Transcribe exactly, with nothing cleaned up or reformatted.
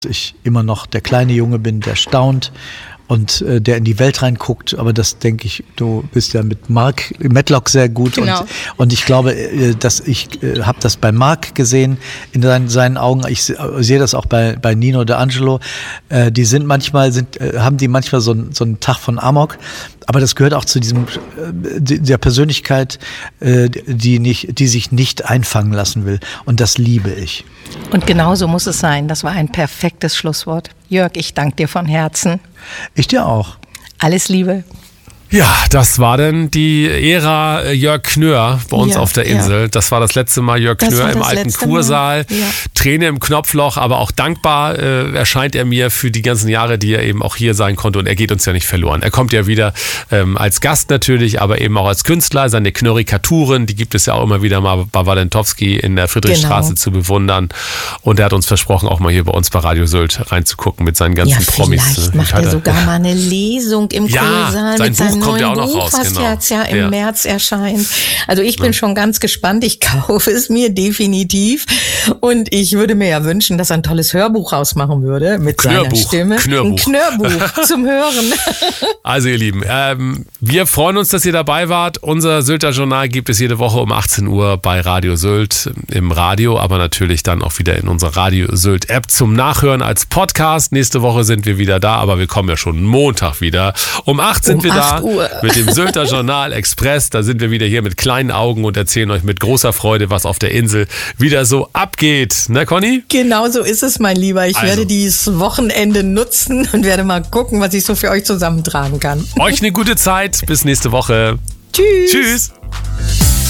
ich immer noch der kleine Junge bin, der staunt und äh, der in die Welt reinguckt. Aber das denke ich, du bist ja mit Mark Medlock sehr gut. Genau. Und, und ich glaube, äh, dass ich äh, habe das bei Mark gesehen in seinen, seinen Augen. Ich sehe das auch bei, bei Nino D'Angelo. Äh, die sind manchmal, sind, äh, haben die manchmal so, so einen Tag von Amok. Aber das gehört auch zu diesem, der Persönlichkeit, die nicht, die sich nicht einfangen lassen will. Und das liebe ich. Und genau so muss es sein. Das war ein perfektes Schlusswort. Jörg, ich danke dir von Herzen. Ich dir auch. Alles Liebe. Ja, das war denn die Ära Jörg Knör bei uns ja, auf der Insel. Ja. Das war das letzte Mal Jörg Knör im alten Kursaal. Ja. Träne im Knopfloch, aber auch dankbar äh, erscheint er mir für die ganzen Jahre, die er eben auch hier sein konnte. Und er geht uns ja nicht verloren. Er kommt ja wieder ähm, als Gast natürlich, aber eben auch als Künstler. Seine Knörikaturen, die gibt es ja auch immer wieder mal bei Walentowski in der Friedrichstraße genau. zu bewundern. Und er hat uns versprochen, auch mal hier bei uns bei Radio Sylt reinzugucken mit seinen ganzen ja, Promis. Vielleicht macht er sogar mal eine Lesung im ja, Kursaal sein mit Buch seinem kommt neuen ja auch noch Buch, raus, was genau. jetzt ja im ja. März erscheint. Also ich bin ja. schon ganz gespannt. Ich kaufe es mir definitiv. Und ich würde mir ja wünschen, dass er ein tolles Hörbuch rausmachen würde mit Knörbuch. seiner Stimme. Knörbuch. Ein Knörbuch zum Hören. Also ihr Lieben, ähm, wir freuen uns, dass ihr dabei wart. Unser Sylter Journal gibt es jede Woche um achtzehn Uhr bei Radio Sylt im Radio, aber natürlich dann auch wieder in unserer Radio Sylt App zum Nachhören als Podcast. Nächste Woche sind wir wieder da, aber wir kommen ja schon Montag wieder. Um acht sind um wir da Uhr. mit dem Sylter Journal Express. Da sind wir wieder hier mit kleinen Augen und erzählen euch mit großer Freude, was auf der Insel wieder so abgeht. Ne, Conny? Genau so ist es, mein Lieber. Ich also. werde dieses Wochenende nutzen und werde mal gucken, was ich so für euch zusammentragen kann. Euch eine gute Zeit. Bis nächste Woche. Tschüss. Tschüss.